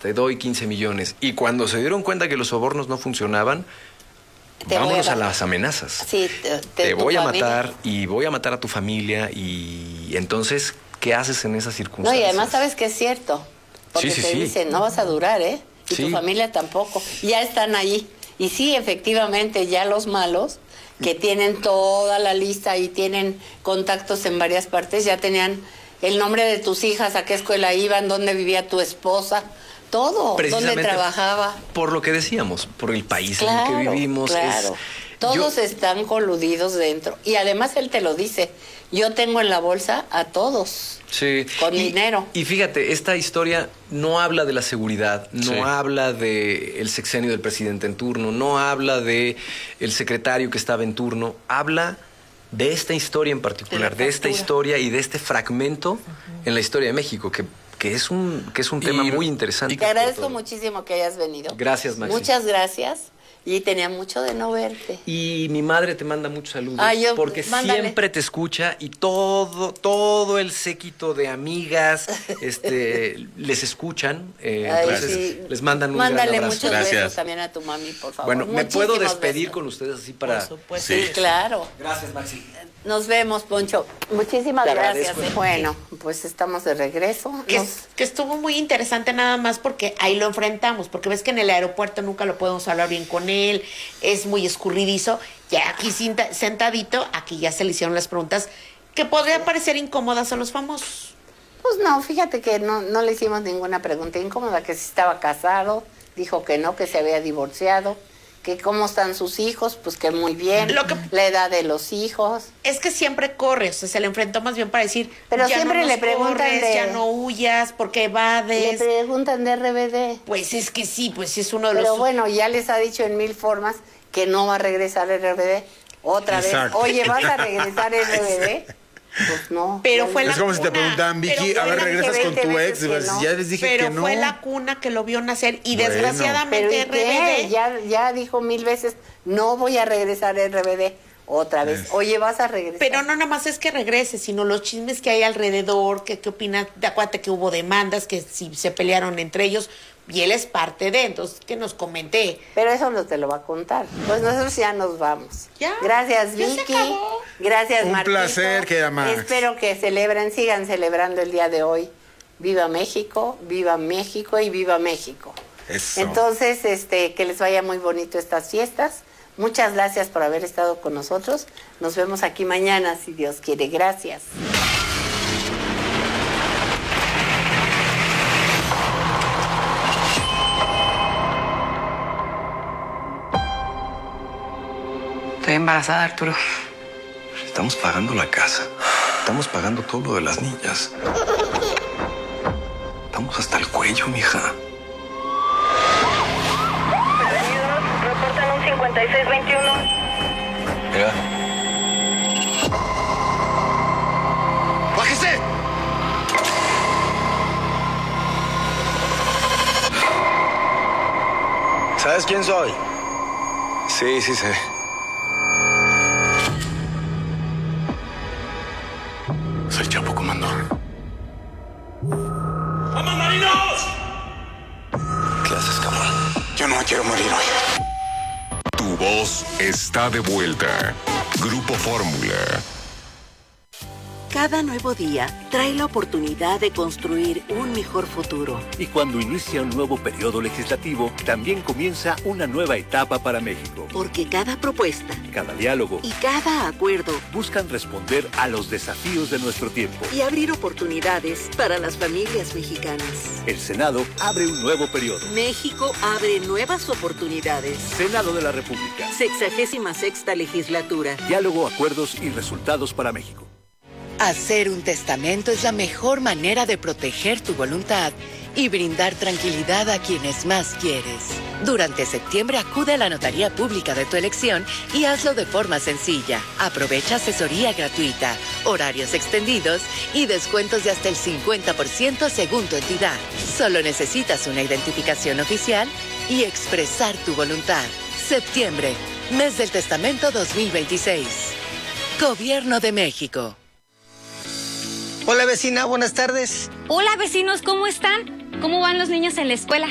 te doy 15 millones. Y cuando se dieron cuenta que los sobornos no funcionaban, vámonos a las amenazas. Sí, te voy a matar y voy a matar a tu familia. Y entonces, ¿qué haces en esas circunstancias? No, y además sabes que es cierto. Porque te dicen, no vas a durar, ¿eh? Y tu familia tampoco. Ya están ahí. Y sí, efectivamente, ya los malos, que tienen toda la lista y tienen contactos en varias partes, ya tenían el nombre de tus hijas, a qué escuela iban, dónde vivía tu esposa, todo, dónde trabajaba. Por lo que decíamos, por el país en el que vivimos. Claro, todos están coludidos dentro. Y además él te lo dice, yo tengo en la bolsa a todos. Sí. Con dinero. Y fíjate, esta historia no habla de la seguridad, no habla del sexenio del presidente en turno, no habla de el secretario que estaba en turno, habla de esta historia en particular, de esta historia y de este fragmento en la historia de México, que es un tema muy interesante. Te agradezco muchísimo que hayas venido. Gracias, Maxi. Muchas gracias. Y tenía mucho de no verte. Y mi madre te manda muchos saludos. Porque siempre te escucha y todo el séquito de amigas les escuchan. Entonces les mandan un gran abrazo. Muchos besos también a tu mami, por favor. Bueno, ¿me puedo despedir con ustedes así para...? Por supuesto. Sí, claro. Gracias, Maxi. Nos vemos, Poncho. Muchísimas gracias. Bueno, pues estamos de regreso. Que estuvo muy interesante nada más porque ahí lo enfrentamos, porque ves que en el aeropuerto nunca lo podemos hablar bien con él, es muy escurridizo. Ya aquí sentadito, aquí ya se le hicieron las preguntas que podrían parecer incómodas a los famosos. Pues no, fíjate que no le hicimos ninguna pregunta incómoda, que si estaba casado, dijo que no, que se había divorciado. Que cómo están sus hijos, pues que muy bien, la edad de los hijos. Es que siempre corre, o sea, se le enfrentó más bien para decir, pero ya siempre no le preguntan ya no huyas, porque evades. Le preguntan de RBD. Pues es que sí, pues es uno de los... Pero bueno, ya les ha dicho en 1000 formas que no va a regresar RBD otra vez. Oye, ¿vas a regresar RBD? Pues no. Pero fue es como si te preguntaban, Vicky, a ver, regresas con tu ex. Ya les dije que no. Pero fue la cuna que lo vio nacer y desgraciadamente RBD. Ya dijo 1000 veces, no voy a regresar RBD otra vez. Oye, vas a regresar. Pero no nada más es que regrese, sino los chismes que hay alrededor, qué opinan, de acuérdate que hubo demandas, que si se pelearon entre ellos. Y él es parte de, entonces que nos comente. Pero eso no te lo va a contar. Pues nosotros ya nos vamos. Ya. Gracias, Vicky. Gracias, Marquito. Un placer, querida Max. Espero que sigan celebrando el día de hoy. Viva México y viva México. Eso. Entonces, que les vaya muy bonito estas fiestas. Muchas gracias por haber estado con nosotros. Nos vemos aquí mañana, si Dios quiere. Gracias. Estoy embarazada, Arturo. Estamos pagando la casa. Estamos pagando todo lo de las niñas. Estamos hasta el cuello, mija. Reportan un 5621. Mira. ¡Bájese! ¿Sabes quién soy? Sí sé. Soy Chapo Comandón. ¡Vamos, marinos! ¿Qué haces, cabrón? Yo no me quiero morir hoy. Tu voz está de vuelta. Grupo Fórmula. Cada nuevo día trae la oportunidad de construir un mejor futuro. Y cuando inicia un nuevo periodo legislativo, también comienza una nueva etapa para México. Porque cada propuesta, cada diálogo y cada acuerdo buscan responder a los desafíos de nuestro tiempo y abrir oportunidades para las familias mexicanas. El Senado abre un nuevo periodo. México abre nuevas oportunidades. Senado de la República. 66ª legislatura. Diálogo, acuerdos y resultados para México. Hacer un testamento es la mejor manera de proteger tu voluntad y brindar tranquilidad a quienes más quieres. Durante septiembre acude a la notaría pública de tu elección y hazlo de forma sencilla. Aprovecha asesoría gratuita, horarios extendidos y descuentos de hasta el 50% según tu entidad. Solo necesitas una identificación oficial y expresar tu voluntad. Septiembre, mes del testamento 2026. Gobierno de México. Hola vecina, buenas tardes. Hola vecinos, ¿cómo están? ¿Cómo van los niños en la escuela?